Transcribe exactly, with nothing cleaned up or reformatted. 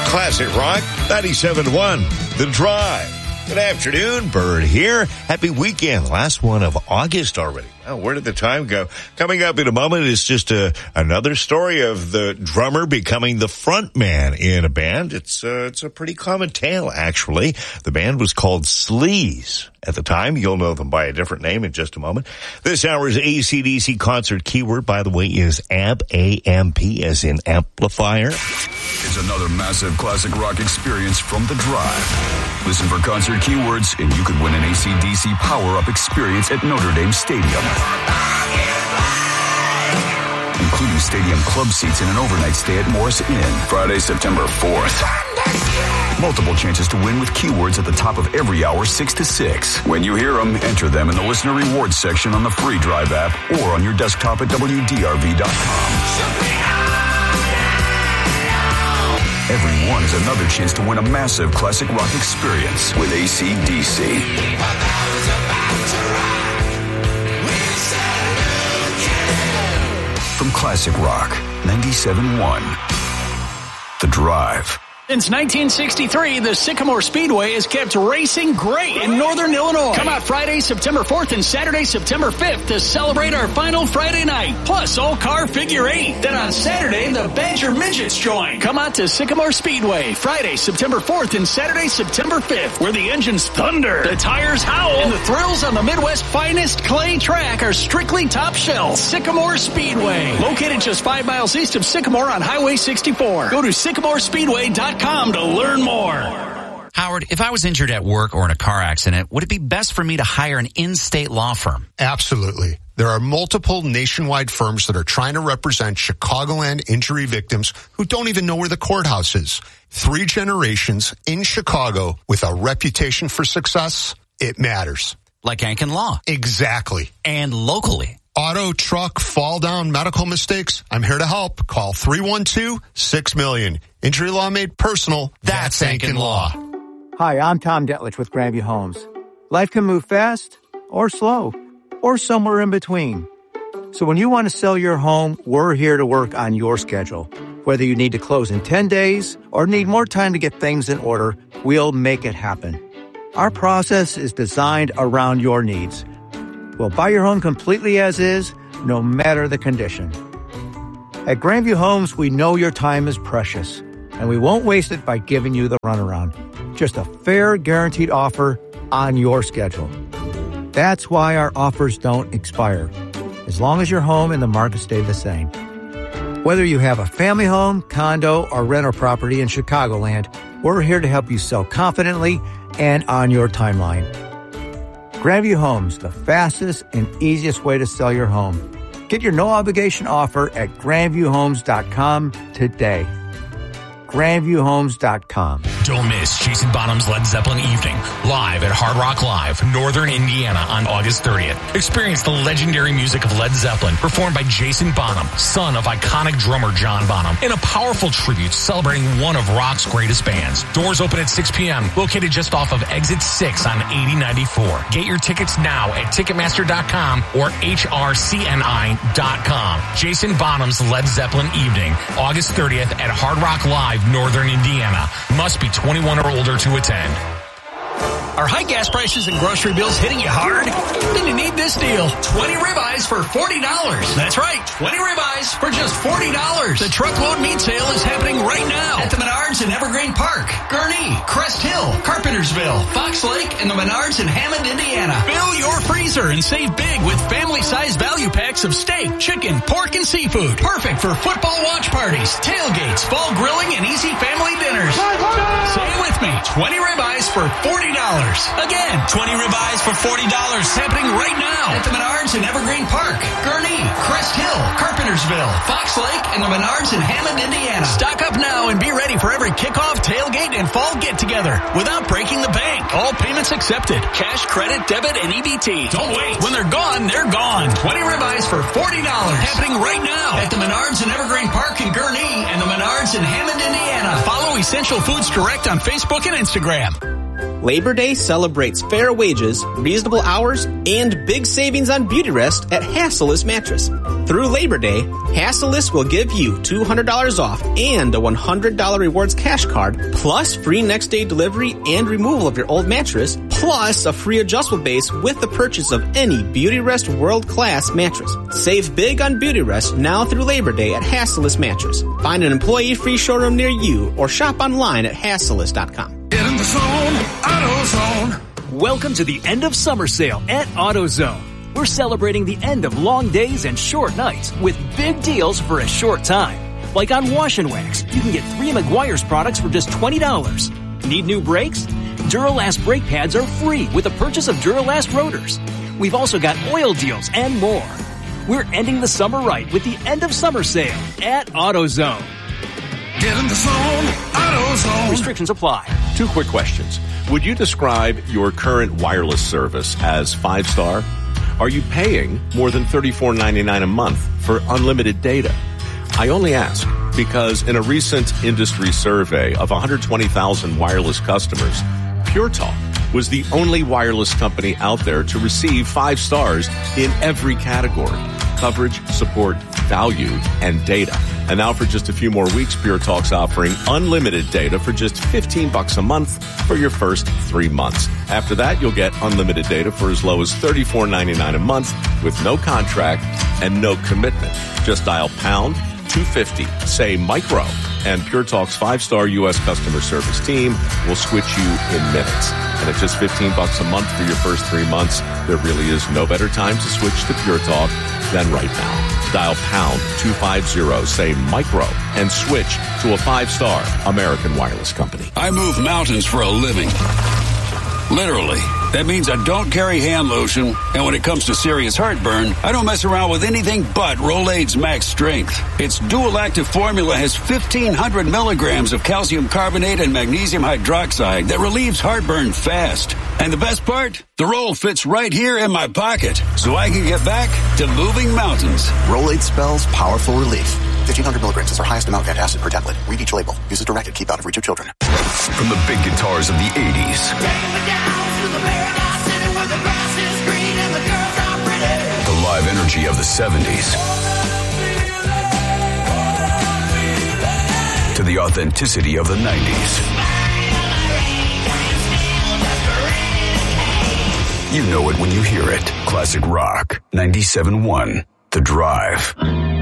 Classic Rock ninety-seven point one, The Drive. Good afternoon, Bird here. Happy weekend. Last one of August already. Wow, where did the time go? Coming up in a moment is just a, another story of the drummer becoming the front man in a band. It's, uh, it's a pretty common tale, actually. The band was called Sleaze at the time. You'll know them by a different name in just a moment. This hour's A C D C concert keyword, by the way, is A M P, A M P as in amplifier. It's another massive classic rock experience from The Drive. Listen for concert keywords and you could win an A C D C power-up experience at Notre Dame Stadium. Including stadium club seats and an overnight stay at Morris Inn. Friday, September fourth. Multiple chances to win with keywords at the top of every hour, six to six. When you hear them, enter them in the listener rewards section on the free Drive app or on your desktop at W D R V dot com. Every one is another chance to win a massive classic rock experience with A C D C. From Classic Rock ninety-seven point one, The Drive. Since nineteen sixty-three, the Sycamore Speedway has kept racing great in Northern Illinois. Come out Friday, September fourth and Saturday, September fifth to celebrate our final Friday night. Plus, all-car figure eight. Then on Saturday, the Badger Midgets join. Come out to Sycamore Speedway Friday, September fourth and Saturday, September fifth, where the engines thunder, the tires howl, and the thrills on the Midwest's finest clay track are strictly top shelf. Sycamore Speedway, located just five miles east of Sycamore on Highway sixty-four. Go to sycamore speedway dot com to learn more. Howard, if I was injured at work or in a car accident, would it be best for me to hire an in-state law firm? Absolutely. There are multiple nationwide firms that are trying to represent Chicagoland injury victims who don't even know where the courthouse is. Three generations in Chicago with a reputation for success. It matters. Like Ankin Law. Exactly. And locally. Auto, truck, fall down, medical mistakes. I'm here to help. Call three one two, six million. Injury law made personal. That's, That's Ankin Law. Hi, I'm Tom Detlich with Grandview Homes. Life can move fast or slow or somewhere in between. So when you want to sell your home, we're here to work on your schedule. Whether you need to close in ten days or need more time to get things in order, we'll make it happen. Our process is designed around your needs. We'll buy your home completely as is, no matter the condition. At Grandview Homes, we know your time is precious, and we won't waste it by giving you the runaround. Just a fair, guaranteed offer on your schedule. That's why our offers don't expire, as long as your home and the market stay the same. Whether you have a family home, condo, or rental property in Chicagoland, we're here to help you sell confidently and on your timeline. Grandview Homes, the fastest and easiest way to sell your home. Get your no-obligation offer at grandview homes dot com today. grandview homes dot com. Don't miss Jason Bonham's Led Zeppelin Evening, live at Hard Rock Live, Northern Indiana on August thirtieth. Experience the legendary music of Led Zeppelin, performed by Jason Bonham, son of iconic drummer John Bonham, in a powerful tribute celebrating one of rock's greatest bands. Doors open at six p.m., located just off of Exit six on eighty ninety-four. Get your tickets now at ticketmaster dot com or H R C N I dot com. Jason Bonham's Led Zeppelin Evening, August thirtieth at Hard Rock Live, Northern Indiana. Must be twenty-one or older to attend. Are high gas prices and grocery bills hitting you hard? Then you need this deal. twenty ribeyes for forty dollars. That's right, twenty ribeyes for just forty dollars. The truckload meat sale is happening right now at the Menards in Evergreen Park, Gurnee, Crest Hill, Carpentersville, Fox Lake, and the Menards in Hammond, Indiana. Fill your freezer and save big with family-sized value packs of steak, chicken, pork, and seafood. Perfect for football watch parties, tailgates, fall grilling, and easy family dinners. Say it with me, twenty ribeyes for forty dollars. Again, twenty ribeyes for forty dollars. Happening right now at the Menards in Evergreen Park, Gurnee, Crest Hill, Carpentersville, Fox Lake, and the Menards in Hammond, Indiana. Stock up now and be ready for every kickoff, tailgate, and fall get-together without breaking the bank. All payments accepted. Cash, credit, debit, and E B T. Don't wait. When they're gone, they're gone. twenty ribeyes for forty dollars. Happening right now at the Menards in Evergreen Park in Gurnee and the Menards in Hammond, Indiana. Follow Essential Foods Direct on Facebook and Instagram. Labor Day celebrates fair wages, reasonable hours, and big savings on Beautyrest at Hassellus Mattress. Through Labor Day, Hassellus will give you two hundred dollars off and a one hundred dollars rewards cash card, plus free next day delivery and removal of your old mattress, plus a free adjustable base with the purchase of any Beautyrest world-class mattress. Save big on Beautyrest now through Labor Day at Hassellus Mattress. Find an employee-free showroom near you or shop online at hassellus dot com. Get in the zone, AutoZone. Welcome to the end of summer sale at AutoZone. We're celebrating the end of long days and short nights with big deals for a short time. Like on Wash and Wax, you can get three Meguiar's products for just twenty dollars. Need new brakes? Duralast brake pads are free with the purchase of Duralast rotors. We've also got oil deals and more. We're ending the summer right with the end of summer sale at AutoZone. Get in the zone, AutoZone. Restrictions apply. Two quick questions. Would you describe your current wireless service as five-star? Are you paying more than thirty-four ninety-nine a month for unlimited data? I only ask because in a recent industry survey of one hundred twenty thousand wireless customers, Pure Talk was the only wireless company out there to receive five stars in every category: coverage, support, value, and data. And now for just a few more weeks, Pure Talk's offering unlimited data for just fifteen bucks a month for your first three months. After that, you'll get unlimited data for as low as thirty-four ninety-nine a month with no contract and no commitment. Just dial pound two fifty, say micro, and Pure Talk's five-star U S customer service team will switch you in minutes. And at just fifteen bucks a month for your first three months, there really is no better time to switch to Pure Talk than right now. Dial pound two fifty, say micro, and switch to a five-star American wireless company. I move mountains for a living. Literally. That means I don't carry hand lotion, and when it comes to serious heartburn, I don't mess around with anything but Rolaids Max Strength. Its dual-active formula has fifteen hundred milligrams of calcium carbonate and magnesium hydroxide that relieves heartburn fast. And the best part? The roll fits right here in my pocket, so I can get back to moving mountains. Rolaids spells powerful relief. fifteen hundred milligrams is our highest amount of antacid per tablet. Read each label. Use as directed. Keep out of reach of children. From the big guitars of the eighties. The live energy of the seventies. To the authenticity of the nineties. You know it when you hear it. Classic Rock. ninety-seven point one. The Drive.